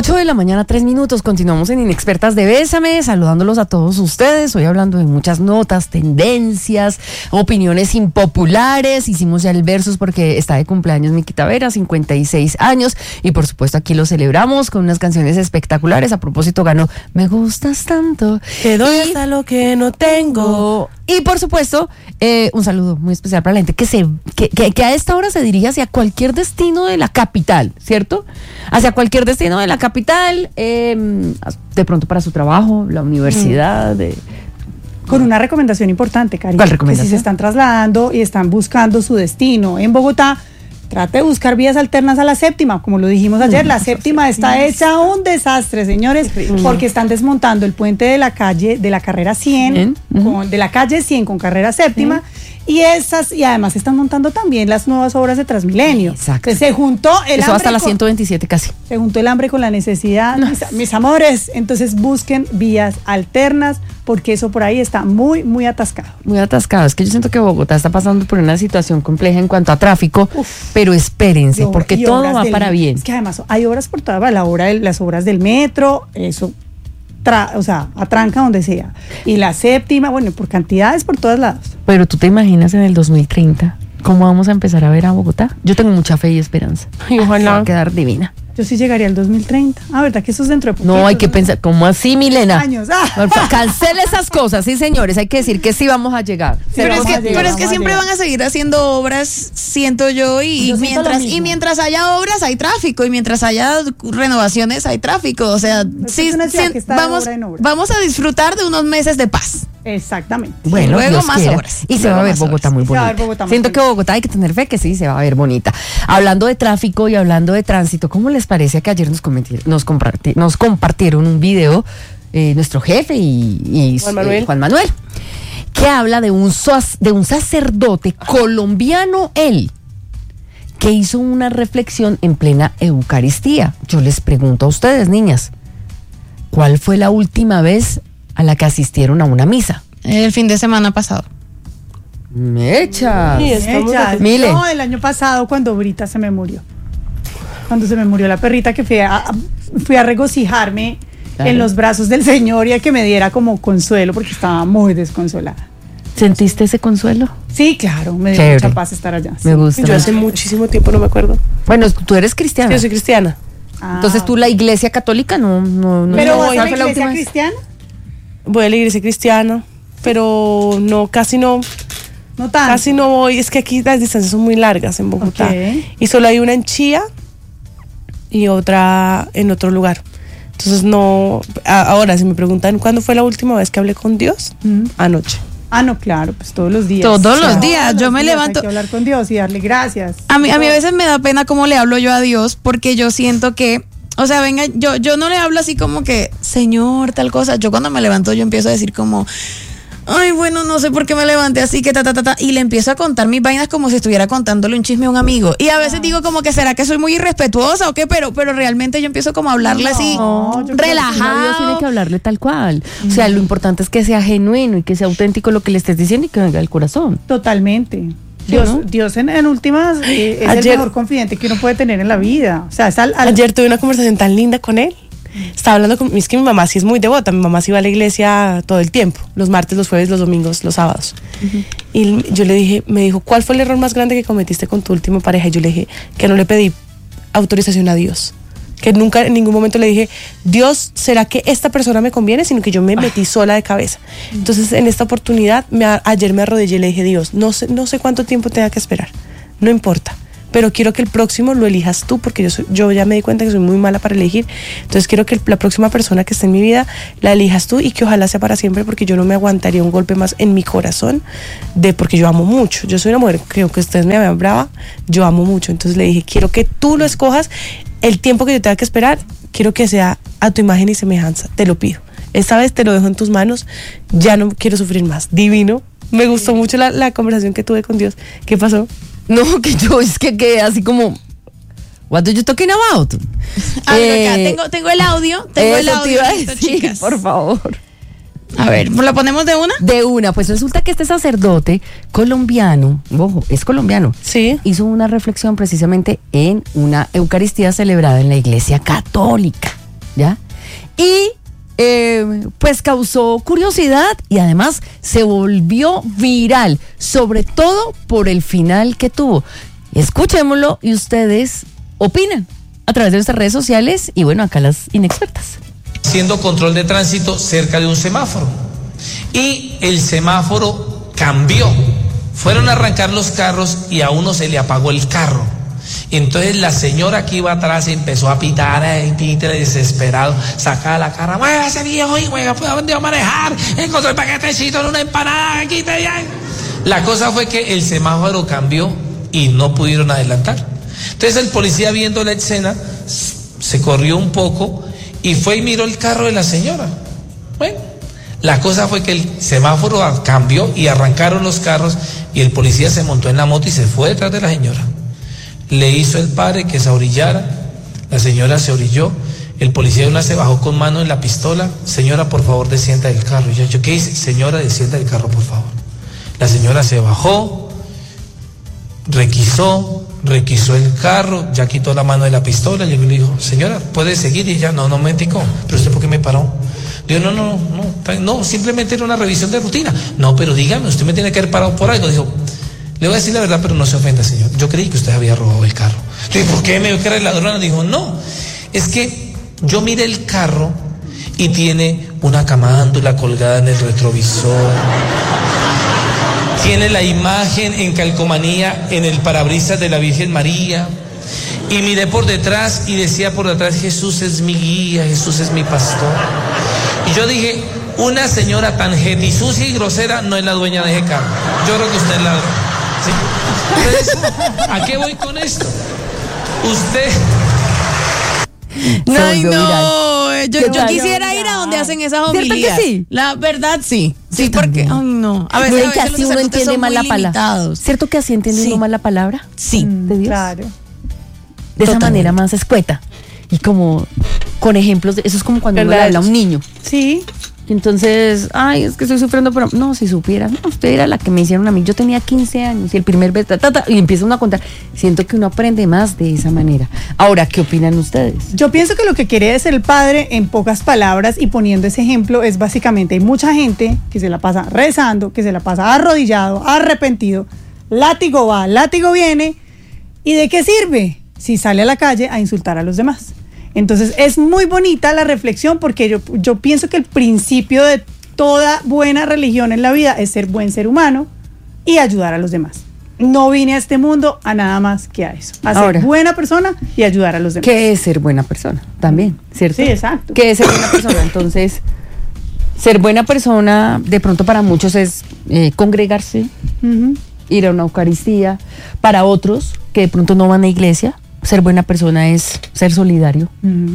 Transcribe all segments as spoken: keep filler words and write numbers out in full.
ocho de la mañana, tres minutos. Continuamos en Inexpertas de Bésame, saludándolos a todos ustedes. Hoy hablando de muchas notas, tendencias, opiniones impopulares. Hicimos ya el versus porque está de cumpleaños Miki Tavera, cincuenta y seis años. Y por supuesto aquí lo celebramos con unas canciones espectaculares. A propósito, ganó Me Gustas Tanto. Te doy hasta lo que no tengo. Y por supuesto, eh, un saludo muy especial para la gente que, se, que, que, que a esta hora se dirige hacia cualquier destino de la capital, ¿cierto? Hacia cualquier destino de la capital, eh, de pronto para su trabajo, la universidad. De... Con una recomendación importante, Cari. ¿Cuál recomendación? Que si se están trasladando y están buscando su destino en Bogotá, trate de buscar vías alternas a la séptima, como lo dijimos ayer. La séptima está hecha un desastre, señores, porque están desmontando el puente de la calle, de la carrera cien, con, de la calle cien con carrera séptima, y esas, y además están montando también las nuevas obras de Transmilenio. Exacto. Entonces, se juntó el Eso hambre hasta la con, ciento veintisiete casi. Se juntó el hambre con la necesidad, No. mis, mis amores. Entonces busquen vías alternas, porque eso por ahí está muy, muy atascado. Muy atascado. Es que yo siento que Bogotá está pasando por una situación compleja en cuanto a tráfico, Uf. pero espérense, Obra, porque todo va del, para bien. Es que además hay obras por toda la obra de, las obras del metro, eso, tra, o sea, atranca donde sea. Y la séptima, bueno, por cantidades por todos lados. Pero tú te imaginas en el dos mil treinta cómo vamos a empezar a ver a Bogotá. Yo tengo mucha fe y esperanza. Y ojalá va a quedar divina. Yo sí llegaría al dos mil treinta. Ah, ¿verdad que eso es dentro de poquito? No, hay que pensar, ¿cómo así, Milena? Años. Ah. Cancele esas cosas, sí, señores. Hay que decir que sí vamos a llegar. Sí, Pero es vamos que, a llegar, pero es vamos que a siempre llegar. van a seguir haciendo obras, siento yo, y, Yo siento mientras lo mismo. y mientras haya obras hay tráfico, y mientras haya renovaciones hay tráfico. O sea, sí, es una ciudad sí, que está de vamos, obra en obra. vamos a disfrutar de unos meses de paz. Exactamente. Bueno, Luego Dios más quiera. obras. Y se Luego va a ver más Bogotá obras. muy Y se va a ver bonita. Bogotá muy Siento que bonita. Bogotá hay que tener fe que sí, se va a ver bonita. Hablando de tráfico y hablando de tránsito, ¿cómo les parece que ayer nos, cometieron, nos, comparti- nos compartieron un video eh, nuestro jefe y, y Juan Manuel. eh, Juan Manuel, que habla de un, soas- de un sacerdote colombiano, él, que hizo una reflexión en plena Eucaristía? Yo les pregunto a ustedes, niñas, ¿cuál fue la última vez a la que asistieron a una misa? El fin de semana pasado. Mecha. Sí, estamos Ella, de- Mile. no, el año pasado cuando Brita se me murió. Cuando se me murió la perrita, que fui a, a- fui a regocijarme Claro. en los brazos del Señor y a que me diera como consuelo porque estaba muy desconsolada. ¿Sentiste ese consuelo? Sí, claro, me dio Chévere. mucha paz estar allá. Me sí. gusta. Yo hace muchísimo tiempo no me acuerdo. Bueno, tú eres cristiana. Yo soy cristiana. Ah. Entonces tú la iglesia católica no no no. ¿Pero no, vas a ¿cuál la fue la iglesia última vez? cristiana? Voy a la iglesia cristiana, pero no, casi no, No tanto. casi no voy. Es que aquí las distancias son muy largas en Bogotá. Ok. Y solo hay una en Chía y otra en otro lugar. Entonces no, a- ahora si me preguntan cuándo fue la última vez que hablé con Dios, Mm. anoche. Ah, no, claro, pues todos los días. Todos los Todos días, yo los me días levanto- Hay que hablar con Dios y darle gracias. A mí, a mí a veces me da pena cómo le hablo yo a Dios, porque yo siento que, o sea, venga, yo, yo no le hablo así como que, Señor, tal cosa. Yo cuando me levanto, yo empiezo a decir como, ay, bueno, no sé por qué me levanté así, que ta, ta, ta, ta, y le empiezo a contar mis vainas como si estuviera contándole un chisme a un amigo. Y a veces digo como que, ¿será que soy muy irrespetuosa o qué? Pero, pero realmente yo empiezo como a hablarle así, No, yo creo que Dios tiene relajado. que hablarle tal cual. O sea, lo importante es que sea genuino y que sea auténtico lo que le estés diciendo y que venga del corazón. Totalmente. Dios, ¿no? Dios en, en últimas eh, es Ayer- el mejor confidente que uno puede tener en la vida. O sea, es al, al- Ayer tuve una conversación tan linda con él. Estaba hablando con, es que mi mamá sí es muy devota, mi mamá sí va a la iglesia todo el tiempo, los martes, los jueves, los domingos, los sábados. Y yo le dije, me dijo, ¿cuál fue el error más grande que cometiste con tu última pareja? Y yo le dije, que no le pedí autorización a Dios. Que nunca en ningún momento le dije, Dios, ¿será que esta persona me conviene? Sino que yo me metí sola de cabeza. Entonces, en esta oportunidad, me, ayer me arrodillé y le dije, Dios, no sé, no sé cuánto tiempo tenga que esperar, no importa. Pero quiero que el próximo lo elijas tú, porque yo, soy, yo ya me di cuenta que soy muy mala para elegir. Entonces quiero que el- la próxima persona que esté en mi vida la elijas tú y que ojalá sea para siempre, porque yo no me aguantaría un golpe más en mi corazón, de porque yo amo mucho. Yo soy una mujer, creo que ustedes me vean brava, yo amo mucho. Entonces le dije, quiero que tú lo escojas, el tiempo que yo tenga que esperar, quiero que sea a tu imagen y semejanza, te lo pido. Esta vez te lo dejo en tus manos, ya no quiero sufrir más. Divino. Me gustó mucho la, la conversación que tuve con Dios. ¿Qué pasó? No, que yo es que quedé así como, what are you talking about? A ver, acá, Eh, tengo, tengo el audio, tengo el eso te audio, iba a listo, decir, chicas. por favor. A ver, ¿lo ponemos de una? De una, pues resulta que este sacerdote colombiano, ojo, es colombiano, Sí. hizo una reflexión precisamente en una Eucaristía celebrada en la Iglesia Católica. ¿ya? Y eh, pues causó curiosidad y además se volvió viral, sobre todo por el final que tuvo. Escuchémoslo y ustedes opinan a través de nuestras redes sociales y bueno, acá las inexpertas. Haciendo control de tránsito cerca de un semáforo y el semáforo cambió. Fueron a arrancar los carros y a uno se le apagó el carro. Y entonces la señora que iba atrás empezó a pitar, eh, pítale desesperado, sacaba la cara, muévase viejo y juega, ¿puedo dónde va a manejar? Encontró el paquetecito en una empanada, quite ya. La cosa fue que el semáforo cambió y no pudieron adelantar. Entonces el policía, viendo la escena, se corrió un poco y fue y miró el carro de la señora. Bueno, la cosa fue que el semáforo cambió y arrancaron los carros y el policía se montó en la moto y se fue detrás de la señora. Le hizo el padre que se orillara, la señora se orilló, el policía de una se bajó con mano en la pistola, señora, por favor, descienda del carro. Y yo, yo, ¿qué hice? Señora, descienda del carro, por favor. La señora se bajó, requisó, requisó el carro, ya quitó la mano de la pistola, y le dijo, señora, ¿puede seguir? Y ella, no, no me indicó, pero usted, ¿por qué me paró? Digo, no, no, no, no, simplemente era una revisión de rutina. No, pero dígame, usted me tiene que haber parado por algo. Dijo, le voy a decir la verdad, pero no se ofenda, señor. Yo creí que usted había robado el carro. Yo dije, ¿por qué me vio que era el ladrón? Dijo, no, es que yo miré el carro y tiene una camándula colgada en el retrovisor. Tiene la imagen en calcomanía en el parabrisas de la Virgen María. Y miré por detrás y decía por detrás, Jesús es mi guía, Jesús es mi pastor. Y yo dije, una señora tan jetisucia y grosera no es la dueña de ese carro. Yo creo que usted es la... ¿Sí? Entonces, ¿a qué voy con esto? Usted... No, ay, no, yo, ¿Qué yo tal? quisiera ir a donde hacen esas ¿Cierto que homilías. sí? La verdad, sí. Sí, Yo porque, también. ay, no. A veces, Miren a que veces así los uno sacerdotes entiende son mal muy la palabra. limitados. ¿Cierto que así entiende Sí. uno mal la palabra? Sí. ¿De Dios? Claro. De esa Totalmente. manera más escueta. Y como con ejemplos, de, eso es como cuando uno le ¿Verdad? habla a un niño. Sí. Y entonces, ay, es que estoy sufriendo, pero no, si supieras, no, usted era la que me hicieron a mí. Yo tenía quince años y el primer vez, ta, ta, ta, y empieza uno a contar. Siento que uno aprende más de esa manera. Ahora, ¿qué opinan ustedes? Yo pienso que lo que quiere decir el padre, en pocas palabras y poniendo ese ejemplo, es básicamente, hay mucha gente que se la pasa rezando, que se la pasa arrodillado, arrepentido, látigo va, látigo viene, ¿y de qué sirve si sale a la calle a insultar a los demás? Entonces es muy bonita la reflexión, porque yo, yo pienso que el principio de toda buena religión en la vida es ser buen ser humano y ayudar a los demás. No vine a este mundo a nada más que a eso, a Ahora, ser buena persona y ayudar a los demás. ¿Qué es ser buena persona? También, ¿cierto? Sí, exacto. ¿Qué es ser buena persona? Entonces, ser buena persona, de pronto para muchos es eh, congregarse, Ujú. ir a una Eucaristía. Para otros, que de pronto no van a iglesia, ser buena persona es ser solidario,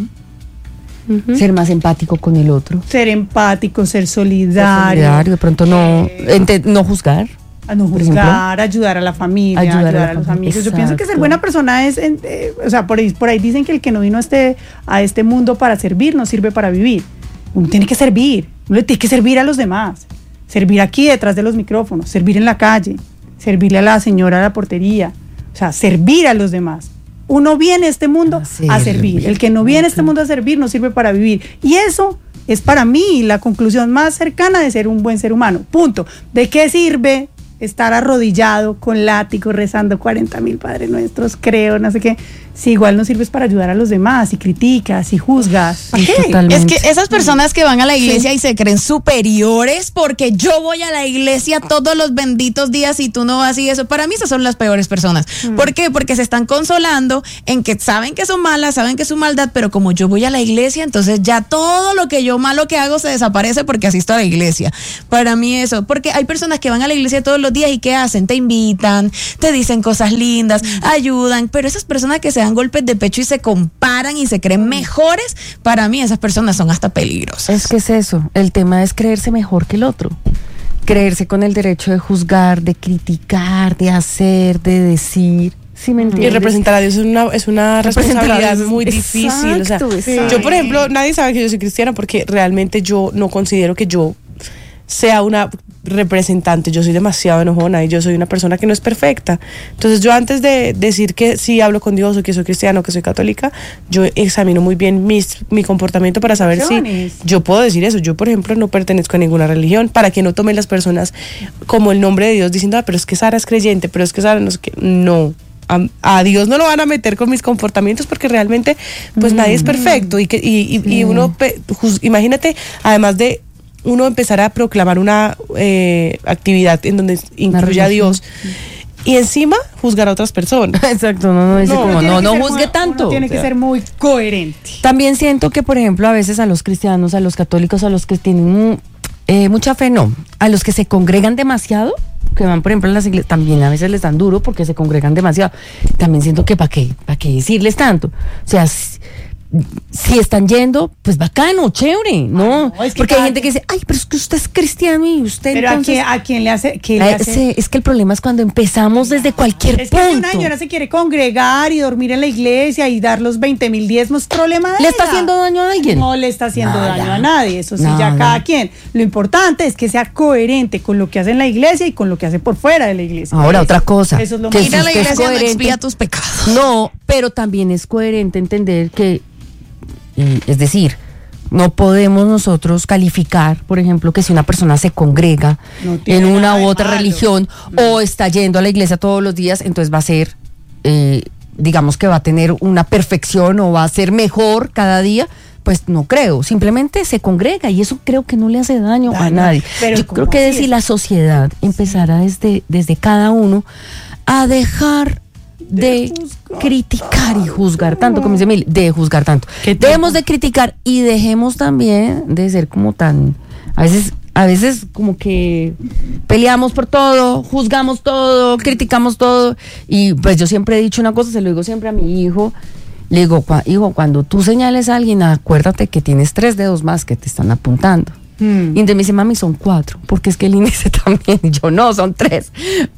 Ujú. ser más empático con el otro. Ser empático, ser Ser solidario, solidario, de pronto no, Eh, ente- no juzgar. a no por juzgar, ayudar a la familia, Ayudar ayudar, a la a, los familia, amigos. Yo pienso que ser exacto. buena persona es, en- eh, o sea, por ahí, por ahí dicen que el que no vino a este, a este mundo para servir, no sirve para vivir. Uno tiene que servir, uno le tiene que servir a los demás. Servir aquí detrás de los micrófonos, servir en la calle, servirle a la señora de la portería, o sea, servir a los demás. Uno viene a este mundo A a servir. servir. El que no viene a este mundo a servir no sirve para vivir. Y eso es para mí la conclusión más cercana de ser un buen ser humano. Punto. ¿De qué sirve estar arrodillado con látigo rezando cuarenta mil Padres Nuestros, creo, no sé qué? Si igual no sirves para ayudar a los demás, si criticas, si juzgas. ¿Para Sí, qué? totalmente. Es que esas personas que van a la iglesia y se creen superiores porque yo voy a la iglesia todos los benditos días y tú no vas y eso, para mí esas son las peores personas. ¿Por qué? Porque se están consolando en que saben que son malas, saben que es su maldad, pero como yo voy a la iglesia, entonces ya todo lo que yo malo que hago se desaparece porque asisto a la iglesia. Para mí eso, porque hay personas que van a la iglesia todos los días y ¿qué hacen? Te invitan, te dicen cosas lindas, ayudan, pero esas personas que se dan golpes de pecho y se comparan y se creen mejores, para mí esas personas son hasta peligrosas. Es que es eso, el tema es creerse mejor que el otro, creerse con el derecho de juzgar, de criticar, de hacer, de decir. ¿Sí me Y entiendes? representar a Dios es una, es una Representar a responsabilidad Dios. muy difícil. O sea, Exacto, exacto. yo, por ejemplo, nadie sabe que yo soy cristiana porque realmente yo no considero que yo sea una, representante, yo soy demasiado enojona y yo soy una persona que no es perfecta. Entonces yo antes de decir que sí hablo con Dios o que soy cristiano o que soy católica, yo examino muy bien mis, mi comportamiento para saber si yo puedo decir eso. Yo, por ejemplo, no pertenezco a ninguna religión, para que no tomen las personas como el nombre de Dios diciendo, ah, pero es que Sara es creyente, pero es que Sara no es que... No. A, a Dios no lo van a meter con mis comportamientos porque realmente pues mm. nadie es perfecto y que y, y, y uno juz, imagínate, además de uno empezar a proclamar una eh, actividad en donde incluya a Dios y encima juzgar a otras personas. Exacto, no, no dice no, como no, no juzgue muy, tanto. Uno tiene o sea, que ser muy coherente. También siento que, por ejemplo, a veces a los cristianos, a los católicos, a los que tienen eh, mucha fe, no, a los que se congregan demasiado, que van, por ejemplo, en las iglesias, también a veces les dan duro porque se congregan demasiado. También siento que para qué, para qué decirles tanto. O sea, si, si están yendo, pues bacano, chévere, ¿no? no es que porque hay gente que dice, ay, pero es que usted es cristiano y usted pero entonces... ¿a quién, a quién le hace? ¿Qué le a hace? ese, es que el problema es cuando empezamos desde cualquier es punto. que si una señora se quiere congregar y dormir en la iglesia y dar los veinte mil diezmos, problema de ¿Le ella. está haciendo daño a alguien? No le está haciendo Nada. daño a nadie, eso sí, No, ya no. cada quien. Lo importante es que sea coherente con lo que hace en la iglesia y con lo que hace por fuera de la iglesia. Ahora, eso, otra cosa. Eso es lo que más Ir a la si usted es iglesia no coherente- expía tus pecados. No, pero también es coherente entender que, y, es decir, no podemos nosotros calificar, por ejemplo, que si una persona se congrega No tiene en una nada de u otra malo. religión o está yendo a la iglesia todos los días, entonces va a ser, eh, digamos que va a tener una perfección o va a ser mejor cada día. Pues no creo, simplemente se congrega y eso creo que no le hace daño a Daño, nadie. pero Yo ¿cómo creo que así si es? la sociedad empezara desde, desde cada uno a dejar de criticar y juzgar tanto, como dice Mil, de juzgar tanto. Dejemos de criticar y dejemos también de ser como tan, a veces, a veces como que peleamos por todo, juzgamos todo, criticamos todo. Y pues yo siempre he dicho una cosa, se lo digo siempre a mi hijo. Le digo, "Cua- hijo, cuando tú señales a alguien, acuérdate que tienes tres dedos más que te están apuntando." Mm. Y entonces me dice, mami, son cuatro, porque es que el índice también, y yo no, son tres.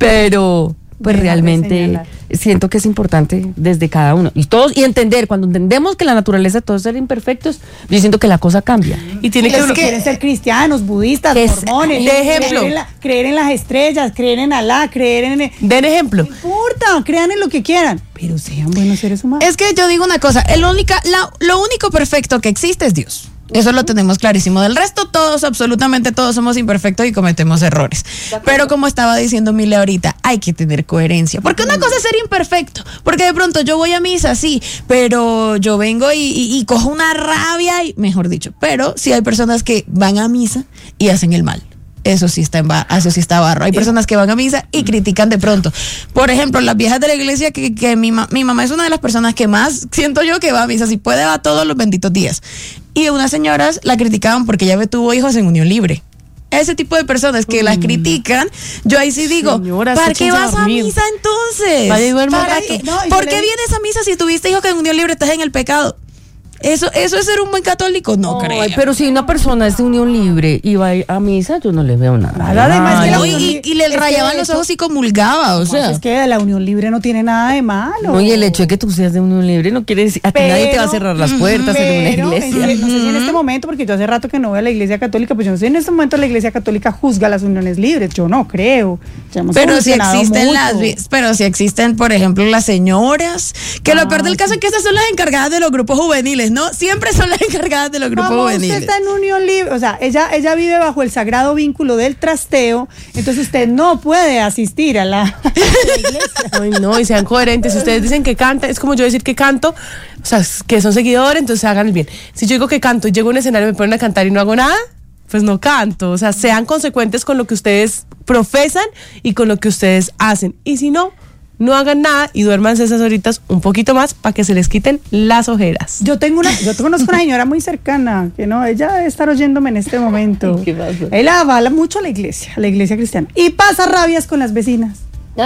Pero, pues Deja de realmente señalar. siento que es importante desde cada uno. Y todos, y entender, cuando entendemos que la naturaleza de todos ser imperfectos, yo siento que la cosa cambia. Y tiene que Los que quieren ser cristianos, budistas, Que es- mormones, de ejemplo. creer en, la- creer en las estrellas, creer en Alá, creer en... Den ejemplo. No importa, crean en lo que quieran, pero sean buenos seres humanos. Es que yo digo una cosa, el única, la- lo único perfecto que existe es Dios. Eso lo tenemos clarísimo. Del resto, todos, absolutamente todos somos imperfectos y cometemos errores. Pero como estaba diciendo Mile ahorita, hay que tener coherencia. Porque una cosa es ser imperfecto. Porque de pronto yo voy a misa, sí, pero yo vengo y, y- y cojo una rabia, y mejor dicho. Pero sí hay personas que van a misa y hacen el mal. Eso sí está en ba- eso sí está barro. Hay personas que van a misa y critican de pronto. Por ejemplo, las viejas de la iglesia, que, que mi, ma- mi mamá es una de las personas que más siento yo que va a misa, si puede va todos los benditos días. Y unas señoras la criticaban porque ella tuvo hijos en unión libre. Ese tipo de personas que las critican, yo ahí sí digo, Señoras, ¿para qué échense a vas a dormir. misa entonces? Vaya y duerma un ¿Para rato. qué? No, y ¿Por yo qué le- vienes a misa si tuviste hijos que en unión libre estás en el pecado? Eso, eso es ser un buen católico, no Ay, creo. pero si una persona es de unión libre y va a misa, yo no le veo nada. Nada, además que la No, y, unión- y- y le es que rayaban de los hecho- ojos y comulgaba, o sea. Es que la unión libre no tiene nada de malo. No, y el hecho de que tú seas de unión libre no quiere decir, a ti nadie te va a cerrar las puertas en pero, una iglesia. en- no sé si en este momento, porque yo hace rato que no voy a la iglesia católica, pues yo no sé si en este momento la iglesia católica juzga las uniones libres, yo no creo. Ya hemos Pero si evolucionado existen mucho. las, vi- pero si existen, por ejemplo, las señoras, que lo peor del caso es que esas son las encargadas de los grupos juveniles, ¿no? Siempre son las encargadas de los grupos Como usted juveniles. está en unión libre, o sea, ella, ella vive bajo el sagrado vínculo del trasteo, entonces usted no puede asistir a la, a la iglesia. Ay, no, y sean coherentes. Si ustedes dicen que canta, es como yo decir que canto, o sea, que son seguidores, entonces hagan el bien. Si yo digo que canto y llego a un escenario y me ponen a cantar y no hago nada, pues no canto. O sea, sean consecuentes con lo que ustedes profesan y con lo que ustedes hacen. Y si no, no hagan nada y duérmanse esas horitas un poquito más para que se les quiten las ojeras. Yo tengo una, yo conozco una señora muy cercana, que no, ella debe estar oyéndome en este momento. ¿Qué pasa? Ella avala mucho a la iglesia, a la iglesia cristiana, y pasa rabias con las vecinas.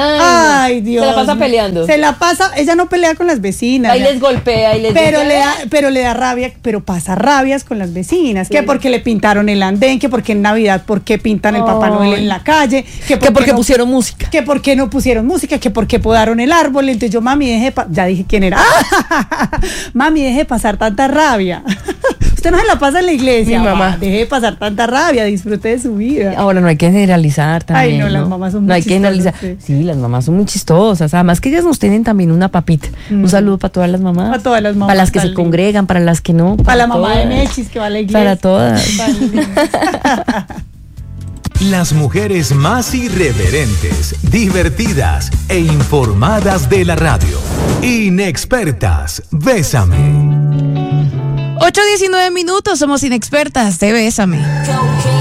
Ay, Dios. Se la pasa peleando. Se la pasa, ella no pelea con las vecinas. Ahí ya. les golpea y les Pero dice, le, da, pero le da rabia, pero pasa rabias con las vecinas. Que porque le pintaron el andén, que porque en Navidad, porque pintan el Papá Noel en la calle, que que porque no- pusieron música. que por qué no pusieron música, que por qué podaron el árbol. Entonces yo, mami, deje, pa- ya dije quién era. Mami, deje pasar tanta rabia. Usted no se la pasa en la iglesia. Mi mamá. Ma, deje de pasar tanta rabia, disfrute de su vida. Ahora no hay que generalizar también. Ay, no, no, las mamás son muy No hay que chistosas, generalizar. sí. Sí, las mamás son muy chistosas. Además que ellas nos tienen también una papita. Un saludo para todas las mamás. Para todas las mamás, Para las que tan se lindas. congregan, para las que no. Para la mamá de todas. Mechis que va a la iglesia. Para todas. Tan linda. Las mujeres más irreverentes, divertidas e informadas de la radio. Inexpertas, bésame. ocho diecinueve minutos, somos inexpertas de Bésame.